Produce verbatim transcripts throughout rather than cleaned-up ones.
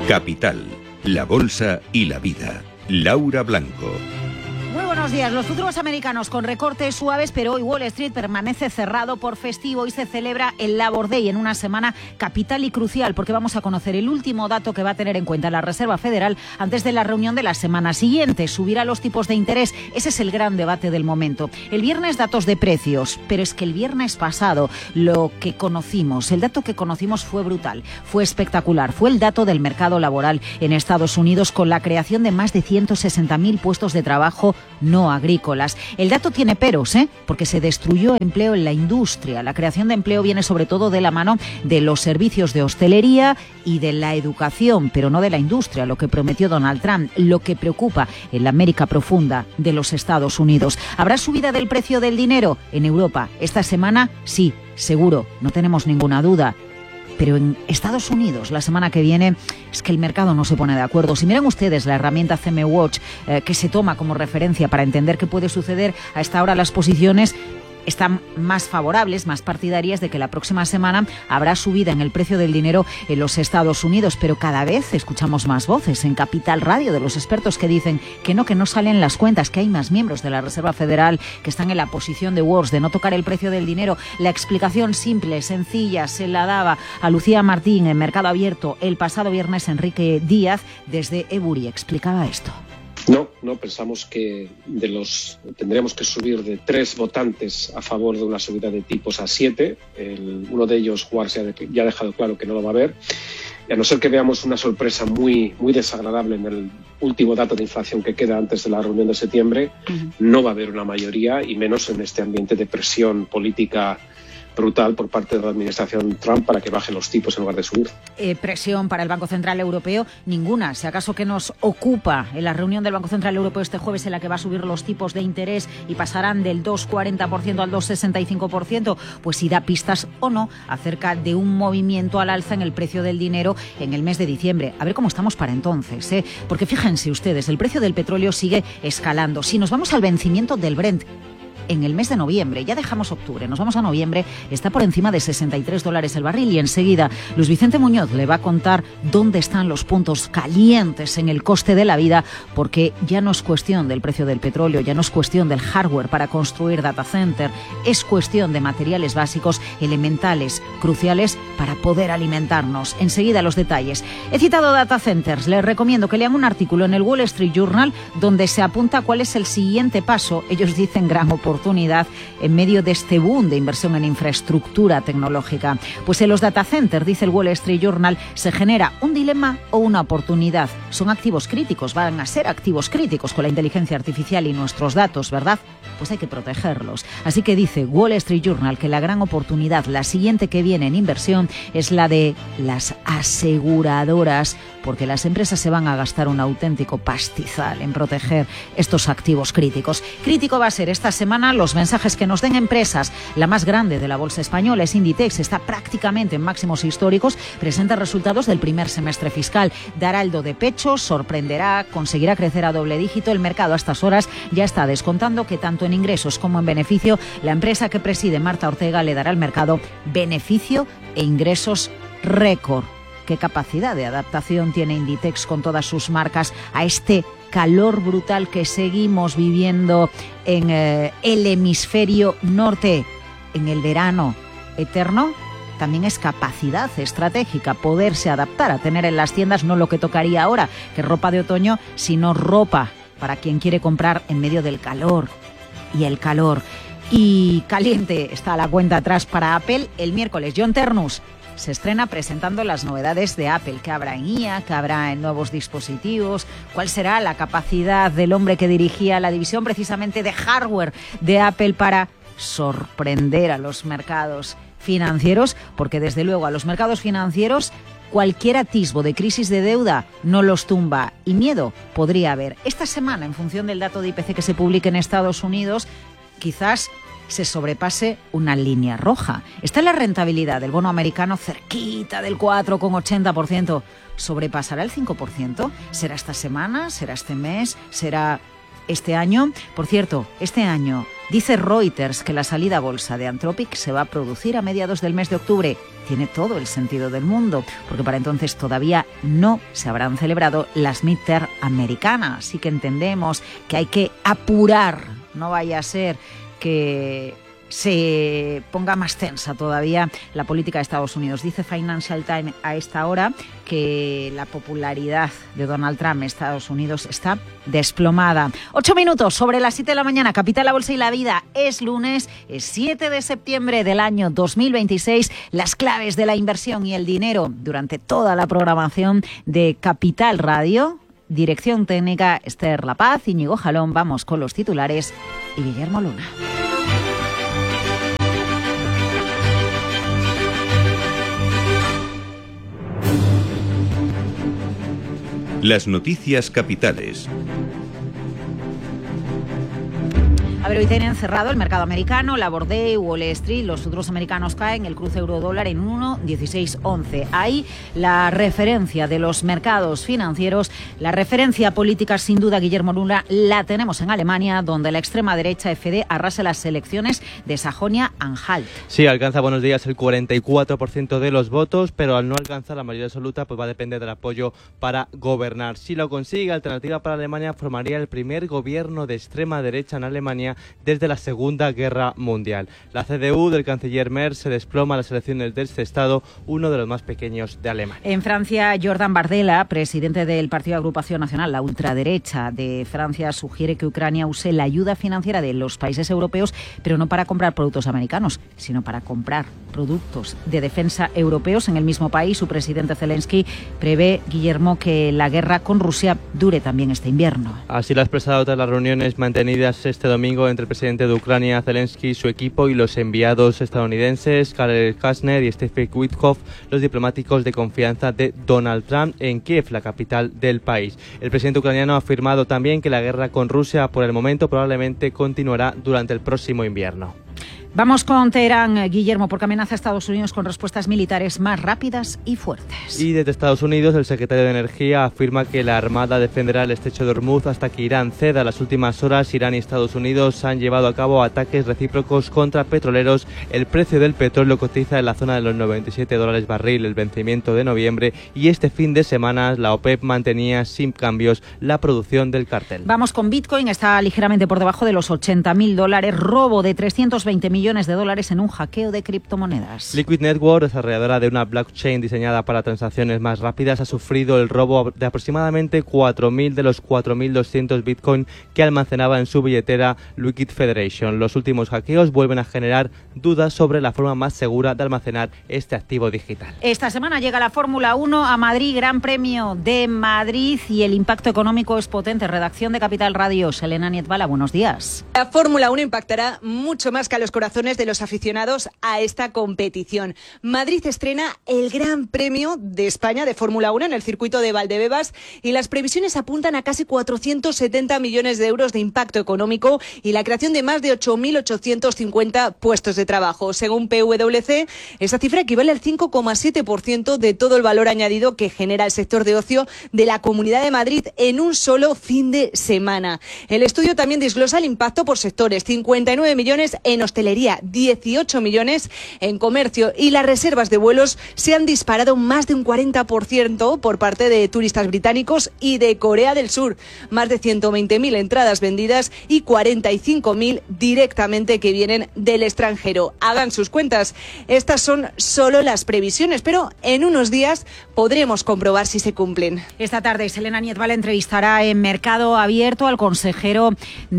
Capital, la bolsa y la vida. Laura Blanco. Muy buenos días. Los futuros americanos con recortes suaves, pero hoy Wall Street permanece cerrado por festivo y se celebra el Labor Day en una semana capital y crucial, porque vamos a conocer el último dato que va a tener en cuenta la Reserva Federal antes de la reunión de la semana siguiente. ¿Subirá los tipos de interés? Ese es el gran debate del momento. El viernes datos de precios, pero es que el viernes pasado lo que conocimos, el dato que conocimos fue brutal, fue espectacular. Fue el dato del mercado laboral en Estados Unidos con la creación de más de ciento sesenta mil puestos de trabajo no agrícolas. El dato tiene peros, ¿eh? porque se destruyó empleo en la industria. La creación de empleo viene sobre todo de la mano de los servicios de hostelería y de la educación, pero no de la industria, lo que prometió Donald Trump, lo que preocupa en la América profunda de los Estados Unidos. ¿Habrá subida del precio del dinero en Europa esta semana? Sí, seguro, no tenemos ninguna duda. Pero en Estados Unidos, la semana que viene, es que el mercado no se pone de acuerdo. Si miran ustedes la herramienta C M Watch, eh, que se toma como referencia para entender qué puede suceder, a esta hora las posiciones están más favorables, más partidarias de que la próxima semana habrá subida en el precio del dinero en los Estados Unidos, pero cada vez escuchamos más voces en Capital Radio de los expertos que dicen que no, que no salen las cuentas, que hay más miembros de la Reserva Federal que están en la posición de Wars, de no tocar el precio del dinero. La explicación simple, sencilla, se la daba a Lucía Martín en Mercado Abierto el pasado viernes. Enrique Díaz desde Ebury explicaba esto. No, no pensamos que de los tendremos que subir de tres votantes a favor de una subida de tipos a siete. El, uno de ellos, Wars, ya, de, ya ha dejado claro que no lo va a ver. Y a no ser que veamos una sorpresa muy, muy desagradable en el último dato de inflación que queda antes de la reunión de septiembre, uh-huh. no va a haber una mayoría, y menos en este ambiente de presión política brutal por parte de la administración Trump para que baje los tipos en lugar de subir. Eh, presión para el Banco Central Europeo, ninguna. Si acaso que nos ocupa en la reunión del Banco Central Europeo este jueves, en la que va a subir los tipos de interés y pasarán del dos coma cuarenta por ciento al dos coma sesenta y cinco por ciento, pues si da pistas o no acerca de un movimiento al alza en el precio del dinero en el mes de diciembre. A ver cómo estamos para entonces, ¿eh? Porque fíjense ustedes, el precio del petróleo sigue escalando. Si nos vamos al vencimiento del Brent en el mes de noviembre, ya dejamos octubre, nos vamos a noviembre, está por encima de sesenta y tres dólares el barril, y enseguida Luis Vicente Muñoz le va a contar dónde están los puntos calientes en el coste de la vida, porque ya no es cuestión del precio del petróleo, ya no es cuestión del hardware para construir data center, es cuestión de materiales básicos, elementales, cruciales para poder alimentarnos. Enseguida los detalles. He citado data centers, les recomiendo que lean un artículo en el Wall Street Journal donde se apunta cuál es el siguiente paso. Ellos dicen gran oportunidad en medio de este boom de inversión en infraestructura tecnológica. Pues en los data centers, dice el Wall Street Journal, se genera un dilema o una oportunidad. Son activos críticos, van a ser activos críticos con la inteligencia artificial y nuestros datos, ¿verdad? Pues hay que protegerlos. Así que dice Wall Street Journal que la gran oportunidad, la siguiente que viene en inversión, es la de las aseguradoras, porque las empresas se van a gastar un auténtico pastizal en proteger estos activos críticos. Crítico va a ser esta semana los mensajes que nos den empresas. La más grande de la bolsa española es Inditex, está prácticamente en máximos históricos, presenta resultados del primer semestre fiscal, dará el do de pecho, sorprenderá, conseguirá crecer a doble dígito. El mercado a estas horas ya está descontando que tanto en ingresos como en beneficio, la empresa que preside Marta Ortega le dará al mercado beneficio e ingresos récord. ¿Qué capacidad de adaptación tiene Inditex con todas sus marcas a este calor brutal que seguimos viviendo en eh, el hemisferio norte, en el verano eterno? También es capacidad estratégica, poderse adaptar a tener en las tiendas no lo que tocaría ahora, que es ropa de otoño, sino ropa para quien quiere comprar en medio del calor. Y el calor. Y caliente está la cuenta atrás para Apple. El miércoles, John Ternus se estrena presentando las novedades de Apple, que habrá en I A, que habrá en nuevos dispositivos, cuál será la capacidad del hombre que dirigía la división precisamente de hardware de Apple para sorprender a los mercados financieros, porque desde luego a los mercados financieros cualquier atisbo de crisis de deuda no los tumba, y miedo podría haber. Esta semana, en función del dato de I P C que se publique en Estados Unidos, quizás se sobrepase una línea roja. Está la rentabilidad del bono americano cerquita del cuatro coma ochenta por ciento. ¿Sobrepasará el cinco por ciento? ¿Será esta semana? ¿Será este mes? ¿Será este año. Por cierto, este año dice Reuters que la salida a bolsa de Anthropic se va a producir a mediados del mes de octubre. Tiene todo el sentido del mundo, porque para entonces todavía no se habrán celebrado las midterm americanas. Así que entendemos que hay que apurar, no vaya a ser que se ponga más tensa todavía la política de Estados Unidos. Dice Financial Times a esta hora que la popularidad de Donald Trump en Estados Unidos está desplomada. Ocho minutos sobre las siete de la mañana. Capital, la Bolsa y la Vida. Es lunes, es siete de septiembre del año dos mil veintiséis. Las claves de la inversión y el dinero durante toda la programación de Capital Radio. Dirección técnica, Esther La Paz, Íñigo Jalón. Vamos con los titulares y Guillermo Luna. Las noticias capitales. A ver, hoy tienen cerrado el mercado americano, la Borde, Wall Street, los futuros americanos caen, el cruce euro-dólar en uno dieciséis once. Ahí la referencia de los mercados financieros, la referencia política sin duda, Guillermo Luna, la tenemos en Alemania, donde la extrema derecha F D arrasa las elecciones de Sajonia-Anhalt. Sí, alcanza, buenos días, el cuarenta y cuatro por ciento de los votos, pero al no alcanzar la mayoría absoluta, pues va a depender del apoyo para gobernar. Si lo consigue, Alternativa para Alemania formaría el primer gobierno de extrema derecha en Alemania desde la Segunda Guerra Mundial. La C D U del canciller Merz se desploma a las elecciones de este estado, uno de los más pequeños de Alemania. En Francia, Jordan Bardella, presidente del Partido de Agrupación Nacional, la ultraderecha de Francia, sugiere que Ucrania use la ayuda financiera de los países europeos, pero no para comprar productos americanos, sino para comprar productos de defensa europeos. En el mismo país, su presidente Zelensky prevé, Guillermo, que la guerra con Rusia dure también este invierno. Así lo ha expresado tras las reuniones mantenidas este domingo entre el presidente de Ucrania, Zelensky, su equipo y los enviados estadounidenses, Karel Kastner y Stefan Witkoff, los diplomáticos de confianza de Donald Trump en Kiev, la capital del país. El presidente ucraniano ha afirmado también que la guerra con Rusia, por el momento, probablemente continuará durante el próximo invierno. Vamos con Teherán, Guillermo, porque amenaza a Estados Unidos con respuestas militares más rápidas y fuertes. Y desde Estados Unidos, el secretario de Energía afirma que la Armada defenderá el estrecho de Hormuz hasta que Irán ceda. Las últimas horas, Irán y Estados Unidos han llevado a cabo ataques recíprocos contra petroleros. El precio del petróleo cotiza en la zona de los noventa y siete dólares barril, el vencimiento de noviembre, y este fin de semana la OPEP mantenía sin cambios la producción del cartel. Vamos con Bitcoin, está ligeramente por debajo de los ochenta mil dólares, robo de trescientos veinte millones de dólares en un hackeo de criptomonedas. Liquid Network, desarrolladora de una blockchain diseñada para transacciones más rápidas, ha sufrido el robo de aproximadamente cuatro mil de los cuatro mil doscientos Bitcoin que almacenaba en su billetera Liquid Federation. Los últimos hackeos vuelven a generar dudas sobre la forma más segura de almacenar este activo digital. Esta semana llega la Fórmula uno a Madrid, Gran Premio de Madrid, y el impacto económico es potente. Redacción de Capital Radio, Selena Nietbala, buenos días. La Fórmula uno impactará mucho más que a los corazones de los aficionados a esta competición. Madrid estrena el Gran Premio de España de Fórmula uno en el circuito de Valdebebas y las previsiones apuntan a casi cuatrocientos setenta millones de euros de impacto económico y la creación de más de ocho mil ochocientos cincuenta puestos de trabajo. Según P W C, esa cifra equivale al cinco coma siete por ciento de todo el valor añadido que genera el sector de ocio de la Comunidad de Madrid en un solo fin de semana. El estudio también desglosa el impacto por sectores: cincuenta y nueve millones en hostelería, dieciocho millones en comercio, y las reservas de vuelos se han disparado más de un cuarenta por ciento por parte de turistas británicos y de Corea del Sur. Más de ciento veinte mil entradas vendidas y cuarenta y cinco mil directamente que vienen del extranjero. Hagan sus cuentas. Estas son solo las previsiones, pero en unos días podremos comprobar si se cumplen. Esta tarde Selena Nietbala entrevistará en Mercado Abierto al consejero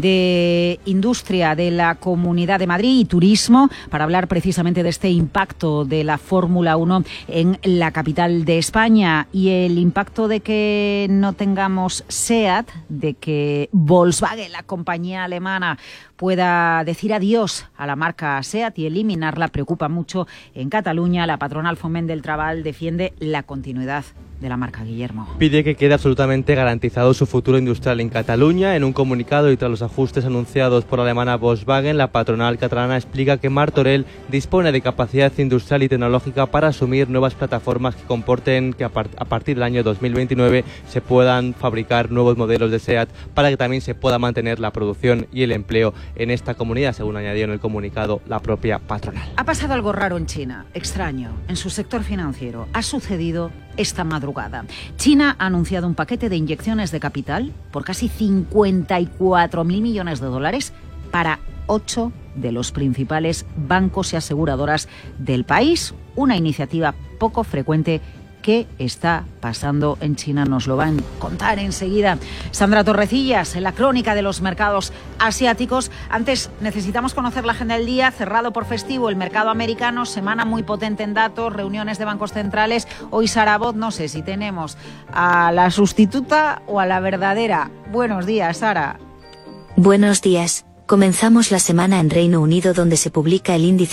de Industria de la Comunidad de Madrid y Turismo para hablar precisamente de este impacto de la Fórmula uno en la capital de España y el impacto de que no tengamos SEAT, de que Volkswagen, la compañía alemana, pueda decir adiós a la marca SEAT y eliminarla preocupa mucho en Cataluña. La patronal Foment del Treball defiende la continuidad de la marca, Guillermo. Pide que quede absolutamente garantizado su futuro industrial en Cataluña. En un comunicado y tras los ajustes anunciados por la alemana Volkswagen, la patronal catalana explica que Martorell dispone de capacidad industrial y tecnológica para asumir nuevas plataformas que comporten que a, part- a partir del año dos mil veintinueve se puedan fabricar nuevos modelos de SEAT para que también se pueda mantener la producción y el empleo en esta comunidad, según añadió en el comunicado la propia patronal. Ha pasado algo raro en China, extraño, en su sector financiero. Ha sucedido esta madrugada. China ha anunciado un paquete de inyecciones de capital por casi cincuenta y cuatro mil millones de dólares para ocho de los principales bancos y aseguradoras del país. Una iniciativa poco frecuente que está pasando en China. Nos lo van a contar enseguida Sandra Torrecillas en la crónica de los mercados asiáticos. Antes necesitamos conocer la agenda del día. Cerrado por festivo el mercado americano, semana muy potente en datos, reuniones de bancos centrales. Hoy Sara Bot, no sé si tenemos a la sustituta o a la verdadera. Buenos días, Sara. Buenos días. Comenzamos la semana en Reino Unido, donde se publica el índice